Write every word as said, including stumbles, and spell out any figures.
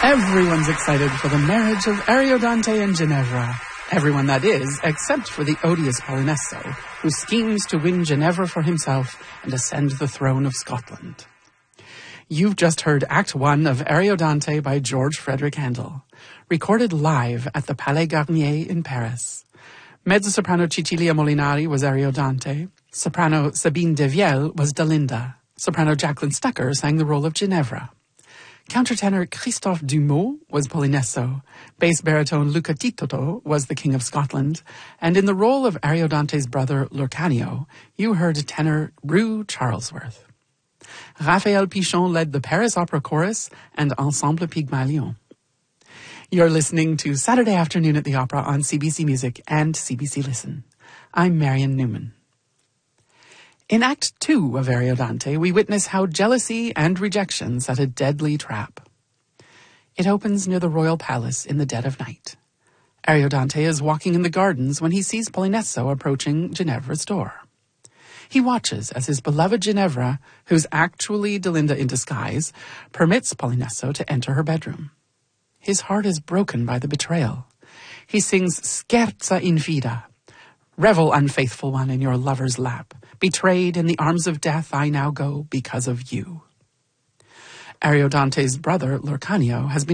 Everyone's excited for the marriage of Ariodante and Ginevra. Everyone, that is, except for the odious Polinesso, who schemes to win Ginevra for himself and ascend the throne of Scotland. You've just heard Act One of Ariodante by George Frederick Handel, recorded live at the Palais Garnier in Paris. Mezzo-soprano Cecilia Molinari was Ariodante. Soprano Sabine Devielle was Delinda. Soprano Jacqueline Stucker sang the role of Ginevra. Countertenor Christophe Dumont was Polinesso. Bass baritone Luca Titoto was the King of Scotland. And in the role of Ariodante's brother Lurcanio, you heard tenor Rue Charlesworth. Raphael Pichon led the Paris Opera Chorus and Ensemble Pygmalion. You're listening to Saturday Afternoon at the Opera on C B C Music and C B C Listen. I'm Marion Newman. In Act Two of Ariodante, we witness how jealousy and rejection set a deadly trap. It opens near the royal palace in the dead of night. Ariodante is walking in the gardens when he sees Polinesso approaching Ginevra's door. He watches as his beloved Ginevra, who's actually Delinda in disguise, permits Polinesso to enter her bedroom. His heart is broken by the betrayal. He sings Scherza infida. Revel, unfaithful one, in your lover's lap. Betrayed in the arms of death, I now go because of you. Ariodante's brother, Lurcanio, has been